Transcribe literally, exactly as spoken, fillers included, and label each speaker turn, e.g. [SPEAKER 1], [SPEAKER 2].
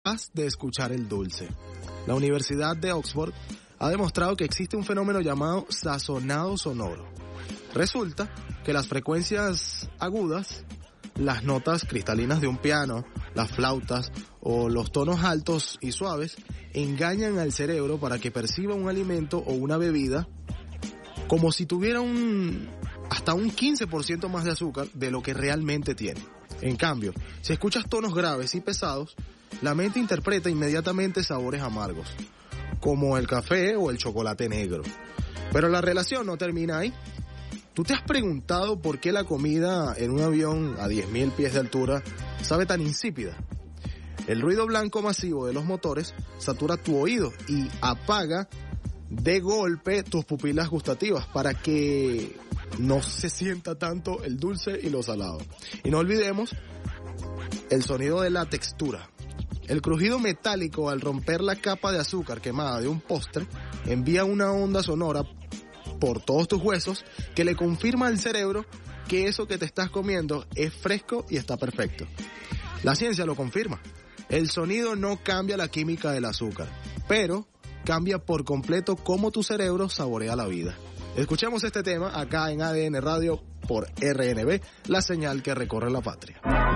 [SPEAKER 1] de escuchar el dulce. La Universidad de Oxford ha demostrado que existe un fenómeno llamado sazonado sonoro. Resulta que las frecuencias agudas, las notas cristalinas de un piano, las flautas o los tonos altos y suaves engañan al cerebro para que perciba un alimento o una bebida como si tuviera un hasta un quince por ciento más de azúcar de lo que realmente tiene. En cambio, si escuchas tonos graves y pesados, la mente interpreta inmediatamente sabores amargos, como el café o el chocolate negro. Pero la relación no termina ahí. ¿Tú te has preguntado por qué la comida en un avión a diez mil pies de altura sabe tan insípida? El ruido blanco masivo de los motores satura tu oído y apaga de golpe tus pupilas gustativas para que no se sienta tanto el dulce y lo salado. Y no olvidemos el sonido de la textura. El crujido metálico al romper la capa de azúcar quemada de un postre envía una onda sonora por todos tus huesos que le confirma al cerebro que eso que te estás comiendo es fresco y está perfecto. La ciencia lo confirma. El sonido no cambia la química del azúcar, pero cambia por completo cómo tu cerebro saborea la vida. Escuchemos este tema acá en A D N Radio por R N B, la señal que recorre la patria.